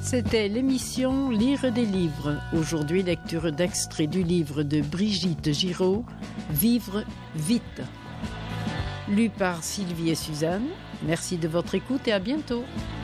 C'était l'émission Lire des livres. Aujourd'hui, lecture d'extraits du livre de Brigitte Giraud, Vivre vite. Lu par Sylvie et Suzanne. Merci de votre écoute et à bientôt.